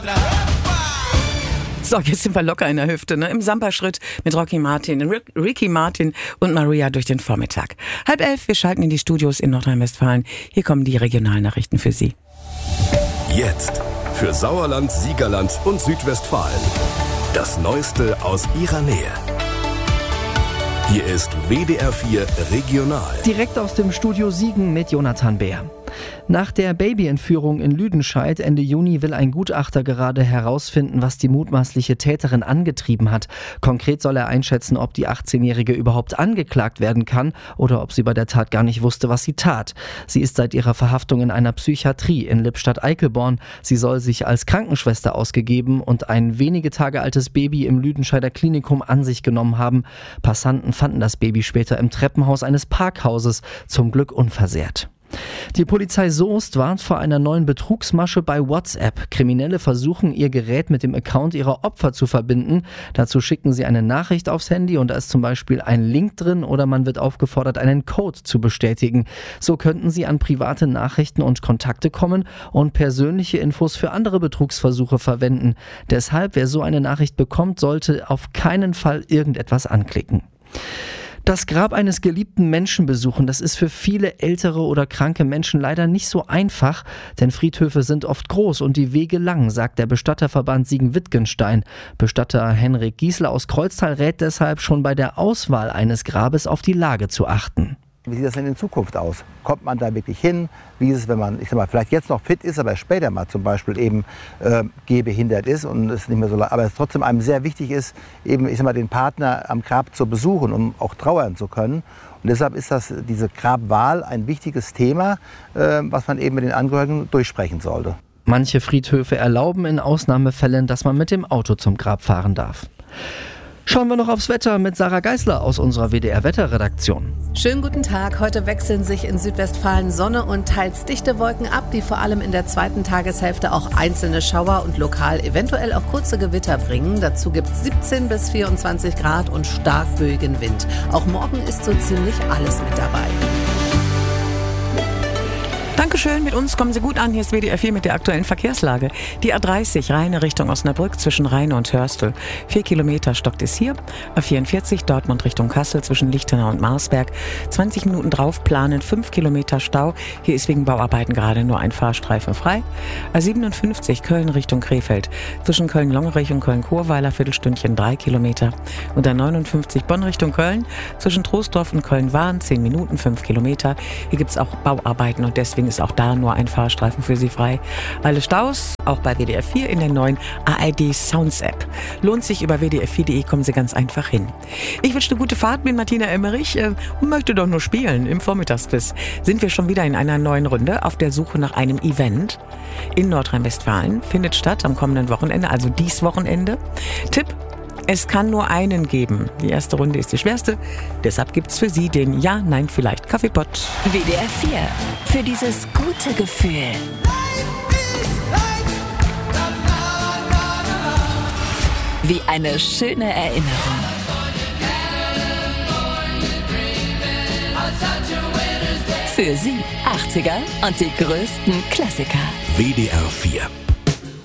So, jetzt sind wir locker in der Hüfte, ne? Im Samba-Schritt mit Ricky Martin und Maria durch den Vormittag. 10:30, wir schalten in die Studios in Nordrhein-Westfalen. Hier kommen die Regionalnachrichten für Sie. Jetzt für Sauerland, Siegerland und Südwestfalen. Das Neueste aus Ihrer Nähe. Hier ist WDR 4 Regional. Direkt aus dem Studio Siegen mit Jonathan Beer. Nach der Babyentführung in Lüdenscheid Ende Juni will ein Gutachter gerade herausfinden, was die mutmaßliche Täterin angetrieben hat. Konkret soll er einschätzen, ob die 18-Jährige überhaupt angeklagt werden kann oder ob sie bei der Tat gar nicht wusste, was sie tat. Sie ist seit ihrer Verhaftung in einer Psychiatrie in Lippstadt-Eickelborn. Sie soll sich als Krankenschwester ausgegeben und ein wenige Tage altes Baby im Lüdenscheider Klinikum an sich genommen haben. Passanten fanden das Baby später im Treppenhaus eines Parkhauses, zum Glück unversehrt. Die Polizei Soest warnt vor einer neuen Betrugsmasche bei WhatsApp. Kriminelle versuchen, ihr Gerät mit dem Account ihrer Opfer zu verbinden. Dazu schicken sie eine Nachricht aufs Handy und da ist zum Beispiel ein Link drin oder man wird aufgefordert, einen Code zu bestätigen. So könnten sie an private Nachrichten und Kontakte kommen und persönliche Infos für andere Betrugsversuche verwenden. Deshalb, wer so eine Nachricht bekommt, sollte auf keinen Fall irgendetwas anklicken. Das Grab eines geliebten Menschen besuchen, das ist für viele ältere oder kranke Menschen leider nicht so einfach, denn Friedhöfe sind oft groß und die Wege lang, sagt der Bestatterverband Siegen-Wittgenstein. Bestatter Henrik Giesler aus Kreuztal rät deshalb schon bei der Auswahl eines Grabes auf die Lage zu achten. Wie sieht das denn in Zukunft aus? Kommt man da wirklich hin? Wie ist es, wenn man, vielleicht jetzt noch fit ist, aber später mal zum Beispiel eben gehbehindert ist und es nicht mehr so, aber es trotzdem einem sehr wichtig ist, eben, den Partner am Grab zu besuchen, um auch trauern zu können. Und deshalb ist diese Grabwahl ein wichtiges Thema, was man eben mit den Angehörigen durchsprechen sollte. Manche Friedhöfe erlauben in Ausnahmefällen, dass man mit dem Auto zum Grab fahren darf. Schauen wir noch aufs Wetter mit Sarah Geisler aus unserer WDR-Wetterredaktion. Schönen guten Tag. Heute wechseln sich in Südwestfalen Sonne und teils dichte Wolken ab, die vor allem in der zweiten Tageshälfte auch einzelne Schauer und lokal eventuell auch kurze Gewitter bringen. Dazu gibt es 17 bis 24 Grad und stark böigen Wind. Auch morgen ist so ziemlich alles mit dabei. Dankeschön, mit uns kommen Sie gut an. Hier ist WDR 4 mit der aktuellen Verkehrslage. Die A30 Rheine Richtung Osnabrück zwischen Rheine und Hörstel. 4 Kilometer stockt es hier. A44 Dortmund Richtung Kassel zwischen Lichtenau und Marsberg. 20 Minuten drauf planen, 5 Kilometer Stau. Hier ist wegen Bauarbeiten gerade nur ein Fahrstreifen frei. A57 Köln Richtung Krefeld. Zwischen Köln-Longerich und Köln-Chorweiler Viertelstündchen 3 Kilometer. Und A59 Bonn Richtung Köln. Zwischen Troisdorf und Köln-Wahn 10 Minuten, 5 Kilometer. Hier gibt es auch Bauarbeiten und deswegen ist auch da nur ein Fahrstreifen für Sie frei. Alle Staus, auch bei WDR 4 in der neuen ARD Sounds App. Lohnt sich, über wdr4.de kommen Sie ganz einfach hin. Ich wünsche eine gute Fahrt mit Martina Emmerich und möchte doch nur spielen. Im Vormittagsquiz sind wir schon wieder in einer neuen Runde auf der Suche nach einem Event. In Nordrhein-Westfalen findet statt am kommenden Wochenende, also dies Wochenende. Tipp: Es kann nur einen geben. Die erste Runde ist die schwerste. Deshalb gibt's für Sie den Ja-Nein-Vielleicht Kaffeepott. WDR 4. Für dieses gute Gefühl. Wie eine schöne Erinnerung. Für Sie 80er und die größten Klassiker. WDR 4